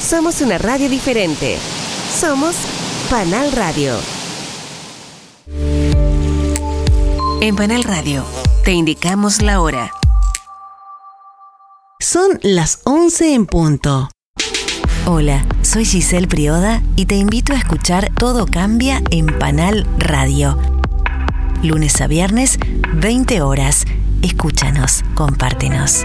Somos una radio diferente. Somos Panal Radio. En Panal Radio te indicamos la hora. Son las 11 en punto. Hola, soy Giselle Prioda y te invito a escuchar Todo Cambia en Panal Radio. Lunes a viernes, 20 horas. Escúchanos, compártenos.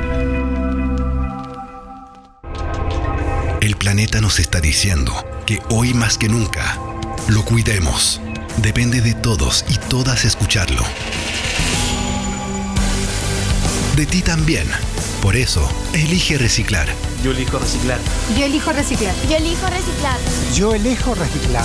El planeta nos está diciendo que hoy más que nunca lo cuidemos. Depende de todos y todas escucharlo. De ti también. Por eso, elige reciclar. Yo elijo reciclar. Yo elijo reciclar. Yo elijo reciclar. Yo elijo reciclar.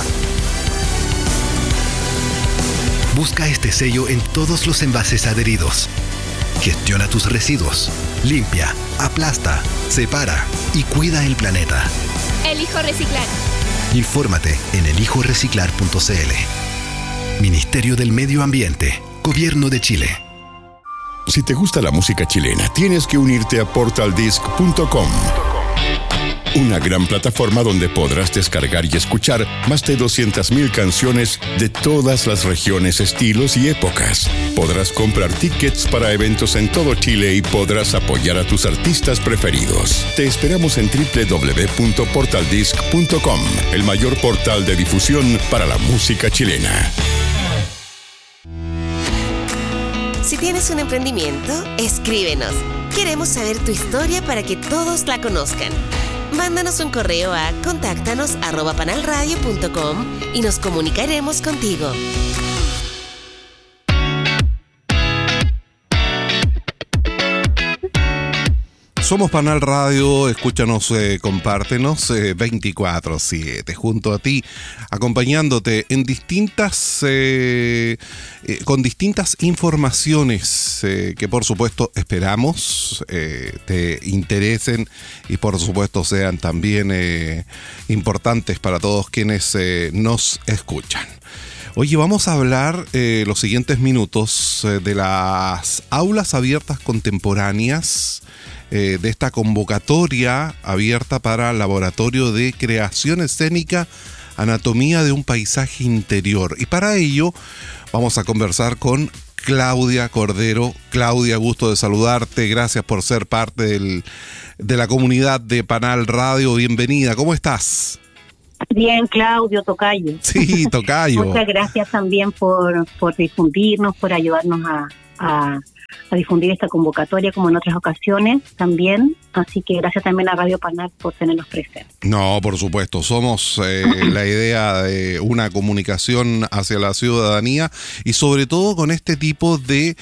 Busca este sello en todos los envases adheridos. Gestiona tus residuos. Limpia, aplasta, separa y cuida el planeta. Elijo reciclar. Infórmate en elijoreciclar.cl. Ministerio del Medio Ambiente. Gobierno de Chile. Si te gusta la música chilena, tienes que unirte a portaldisc.com. Una gran plataforma donde podrás descargar y escuchar más de 200.000 canciones de todas las regiones, estilos y épocas. Podrás comprar tickets para eventos en todo Chile y podrás apoyar a tus artistas preferidos. Te esperamos en www.portaldisc.com, el mayor portal de difusión para la música chilena. Si tienes un emprendimiento, escríbenos. Queremos saber tu historia para que todos la conozcan. Mándanos un correo a contáctanos@panalradio.com y nos comunicaremos contigo. Somos Panal Radio, escúchanos, compártenos 24/7, junto a ti, acompañándote en con distintas informaciones que por supuesto esperamos te interesen y por supuesto sean también importantes para todos quienes nos escuchan. Oye, vamos a hablar los siguientes minutos de las aulas abiertas contemporáneas, de esta convocatoria abierta para Laboratorio de Creación Escénica, Anatomía de un Paisaje Interior. Y para ello vamos a conversar con Claudia Cordero. Claudia, gusto de saludarte. Gracias por ser parte de la comunidad de Panal Radio. Bienvenida. ¿Cómo estás? Bien, Claudio, tocayo. Sí, tocayo. Muchas gracias también por difundirnos, por ayudarnos a difundir esta convocatoria como en otras ocasiones también. Así que gracias también a Radio Panal por tenernos presentes. No, por supuesto, somos la idea de una comunicación hacia la ciudadanía y sobre todo con este tipo de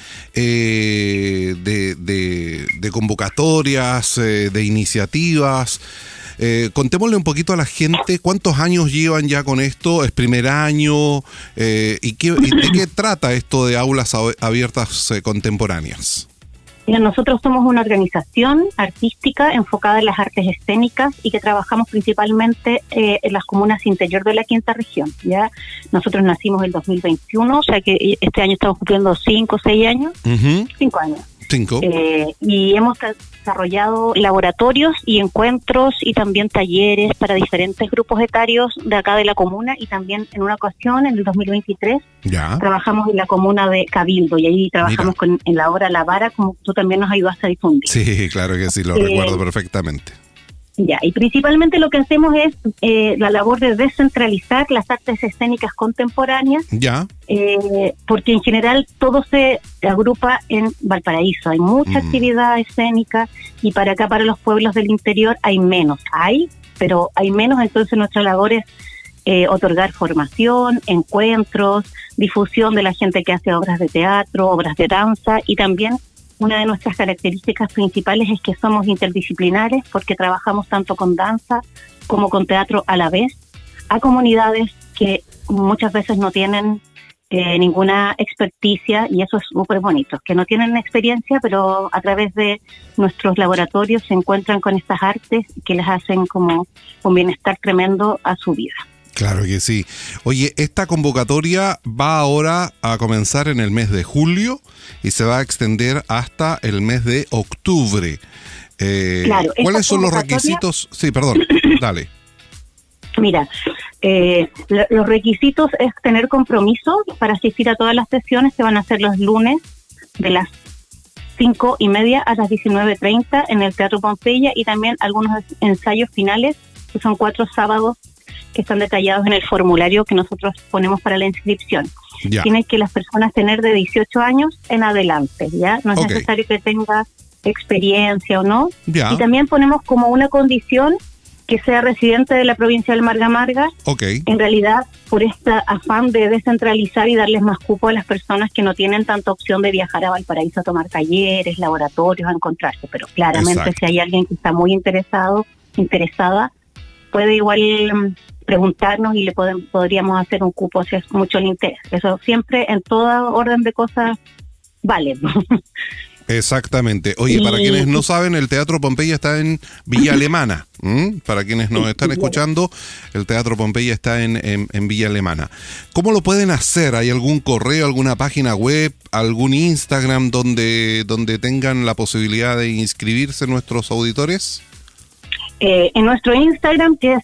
convocatorias, de iniciativas. Contémosle un poquito a la gente cuántos años llevan ya con esto. ¿Es primer año? ¿Y de qué trata esto de aulas abiertas contemporáneas? Mira, nosotros somos una organización artística enfocada en las artes escénicas y que trabajamos principalmente en las comunas interior de la quinta región. ¿Ya? Nosotros nacimos en 2021, o sea que este año estamos cumpliendo 5 o 6 años. 5 años. 5. Y hemos desarrollado laboratorios y encuentros y también talleres para diferentes grupos etarios de acá de la comuna, y también en una ocasión, en el 2023, trabajamos en la comuna de Cabildo y ahí trabajamos en la obra La Vara, como tú también nos ayudaste a difundir. Sí, claro que sí, lo recuerdo perfectamente. Ya, y principalmente lo que hacemos es la labor de descentralizar las artes escénicas contemporáneas, porque en general todo se agrupa en Valparaíso. Hay mucha actividad escénica y para acá, para los pueblos del interior, hay menos. Pero hay menos, entonces nuestra labor es otorgar formación, encuentros, difusión de la gente que hace obras de teatro, obras de danza, y también una de nuestras características principales es que somos interdisciplinares porque trabajamos tanto con danza como con teatro a la vez, a comunidades que muchas veces no tienen ninguna experticia, y eso es súper bonito, que no tienen experiencia, pero a través de nuestros laboratorios se encuentran con estas artes que les hacen como un bienestar tremendo a su vida. Claro que sí. Oye, esta convocatoria va ahora a comenzar en el mes de julio y se va a extender hasta el mes de octubre. ¿Cuáles son los requisitos? Sí, perdón, dale. Mira, los requisitos es tener compromiso para asistir a todas las sesiones que van a ser los lunes de las 5:30 a las 19:30 en el Teatro Pompeya, y también algunos ensayos finales, que son 4 sábados que están detallados en el formulario que nosotros ponemos para la inscripción. Ya. Tienen que las personas tener de 18 años en adelante, ¿ya? No es necesario que tenga experiencia o no. Ya. Y también ponemos como una condición que sea residente de la provincia del Marga Marga. En realidad, por este afán de descentralizar y darles más cupo a las personas que no tienen tanta opción de viajar a Valparaíso a tomar talleres, laboratorios, a encontrarse. Pero claramente, exacto, si hay alguien que está muy interesada, puede igual preguntarnos y le podríamos hacer un cupo si es mucho el interés. Eso siempre, en toda orden de cosas, vale. Exactamente. Oye, para quienes no saben, el Teatro Pompeya está en Villa Alemana. Para quienes nos están escuchando, el Teatro Pompeya está en Villa Alemana. ¿Cómo lo pueden hacer? ¿Hay algún correo, alguna página web, algún Instagram donde tengan la posibilidad de inscribirse nuestros auditores? En nuestro Instagram, que es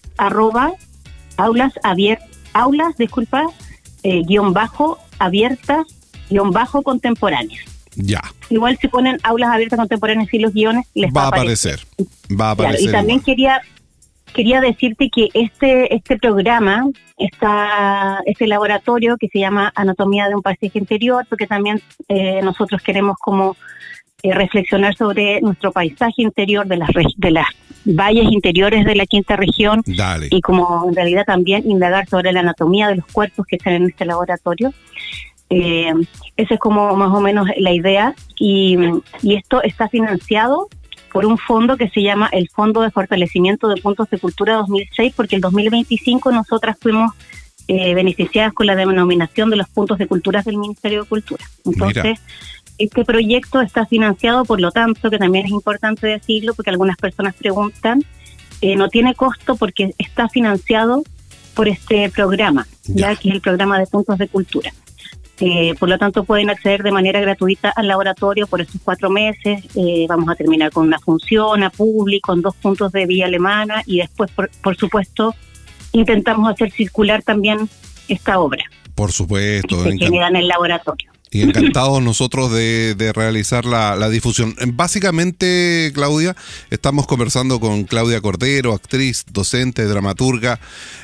_abiertas_contemporáneas. Ya. Igual si ponen aulas abiertas contemporáneas y los guiones, les va a aparecer. Va a aparecer. Y también quería decirte que este programa, este laboratorio que se llama Anatomía de un Paisaje Interior, porque también nosotros queremos como reflexionar sobre nuestro paisaje interior de las valles interiores de la quinta región. Dale. Y como en realidad también indagar sobre la anatomía de los cuerpos que están en este laboratorio. Esa es como más o menos la idea, y esto está financiado por un fondo que se llama el Fondo de Fortalecimiento de Puntos de Cultura 2006, porque el 2025 nosotras fuimos beneficiadas con la denominación de los puntos de cultura del Ministerio de Cultura. Entonces, mira, este proyecto está financiado, por lo tanto, que también es importante decirlo, porque algunas personas preguntan, no tiene costo porque está financiado por este programa, ya que es el programa de puntos de cultura. Por lo tanto, pueden acceder de manera gratuita al laboratorio por estos 4 meses. Vamos a terminar con una función a público en 2 puntos de Villa Alemana, y después, por supuesto, intentamos hacer circular también esta obra. Por supuesto. Que se genera en el laboratorio. Y encantados nosotros de realizar la difusión. Básicamente, Claudia, estamos conversando con Claudia Cordero, actriz, docente, dramaturga,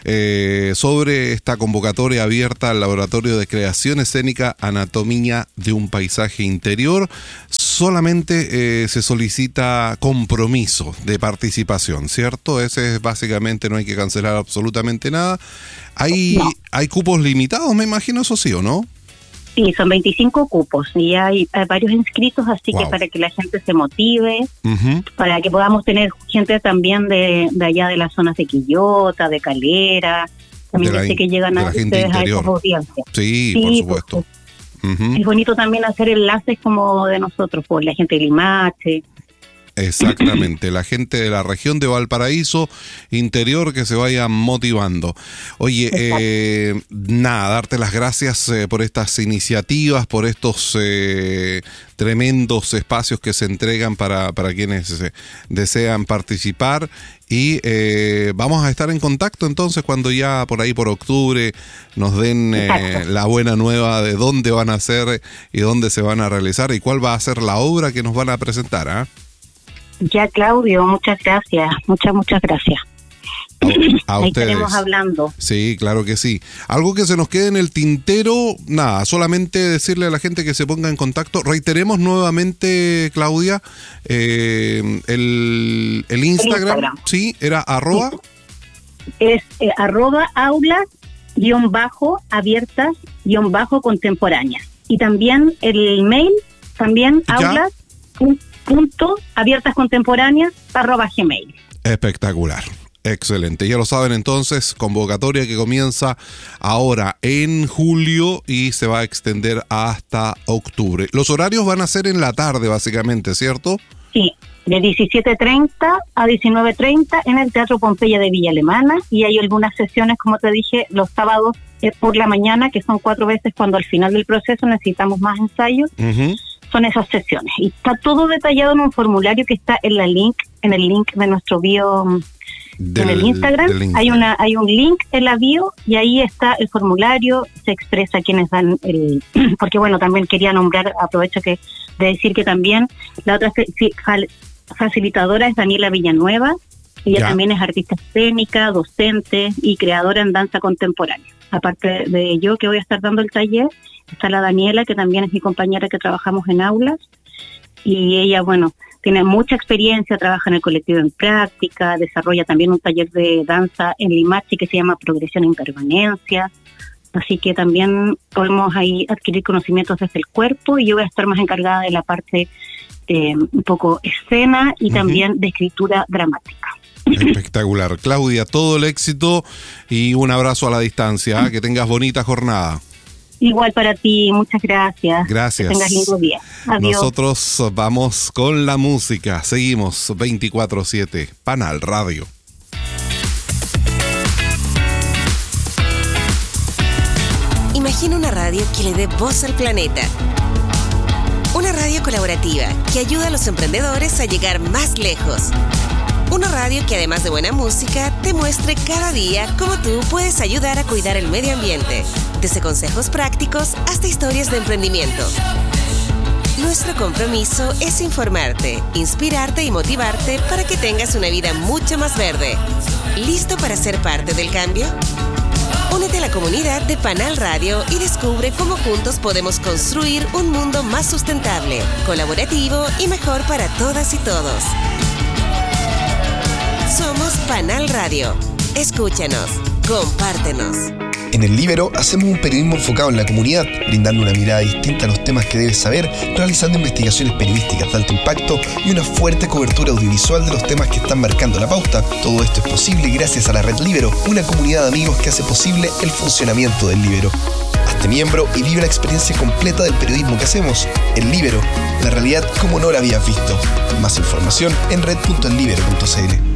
sobre esta convocatoria abierta al Laboratorio de Creación Escénica Anatomía de un Paisaje Interior. Solamente se solicita compromiso de participación, ¿cierto? Ese es básicamente, no hay que cancelar absolutamente nada. ¿Hay cupos limitados, me imagino, eso sí o no? Sí, son 25 cupos y hay varios inscritos, así que para que la gente se motive, para que podamos tener gente también de allá de las zonas de Quillota, de Calera, también sé que llegan a ustedes a esas audiencias. Sí, por supuesto. Es bonito también hacer enlaces como de nosotros, por la gente de Limache. Exactamente, la gente de la región de Valparaíso interior que se vaya motivando. Oye, darte las gracias por estas iniciativas, por estos tremendos espacios que se entregan para quienes desean participar, y vamos a estar en contacto entonces cuando ya por ahí por octubre nos den la buena nueva de dónde van a ser y dónde se van a realizar y cuál va a ser la obra que nos van a presentar, Ya, Claudio, muchas gracias, muchas gracias. A ahí ustedes. Estaremos hablando. Sí, claro que sí. Algo que se nos quede en el tintero, nada, solamente decirle a la gente que se ponga en contacto. Reiteremos nuevamente, Claudia, el Instagram, sí, era arroba. Es aulas-abiertas-contemporáneas. Y también el mail, también aulas.abiertascontemporáneas@gmail. Espectacular. Excelente, ya lo saben entonces, convocatoria que comienza ahora en julio y se va a extender hasta octubre. Los horarios van a ser en la tarde básicamente, ¿cierto? Sí, de 17:30 a 19:30 en el Teatro Pompeya de Villa Alemana, y hay algunas sesiones, como te dije, los sábados por la mañana, que son 4 veces cuando al final del proceso necesitamos más ensayos. Son esas sesiones. Y está todo detallado en un formulario que está en el link de nuestro bio en el Instagram. Hay un link en la bio y ahí está el formulario, se expresa quienes dan porque bueno, también quería nombrar, aprovecho de decir que también la otra facilitadora es Daniela Villanueva. Ella también es artista escénica, docente y creadora en danza contemporánea. Aparte de yo que voy a estar dando el taller, está la Daniela, que también es mi compañera que trabajamos en aulas, y ella, bueno, tiene mucha experiencia, trabaja en el colectivo en práctica, desarrolla también un taller de danza en Limache que se llama Progresión e Impermanencia, así que también podemos ahí adquirir conocimientos desde el cuerpo, y yo voy a estar más encargada de la parte un poco escena y también de escritura dramática. Espectacular. Claudia, todo el éxito y un abrazo a la distancia. Que tengas bonita jornada. Igual para ti, muchas gracias. Gracias. Que tengas lindo día. Adiós. Nosotros vamos con la música. Seguimos 24/7. Panal Radio. Imagina una radio que le dé voz al planeta. Una radio colaborativa que ayuda a los emprendedores a llegar más lejos. Una radio que además de buena música, te muestre cada día cómo tú puedes ayudar a cuidar el medio ambiente. Desde consejos prácticos hasta historias de emprendimiento. Nuestro compromiso es informarte, inspirarte y motivarte para que tengas una vida mucho más verde. ¿Listo para ser parte del cambio? Únete a la comunidad de Panal Radio y descubre cómo juntos podemos construir un mundo más sustentable, colaborativo y mejor para todas y todos. Somos Panal Radio. Escúchanos, compártenos. En El Líbero hacemos un periodismo enfocado en la comunidad, brindando una mirada distinta a los temas que debes saber, realizando investigaciones periodísticas de alto impacto y una fuerte cobertura audiovisual de los temas que están marcando la pauta. Todo esto es posible gracias a la Red Líbero, una comunidad de amigos que hace posible el funcionamiento del Líbero. Hazte miembro y vive la experiencia completa del periodismo que hacemos. El Líbero, la realidad como no la habías visto. Más información en red.ellibero.cl.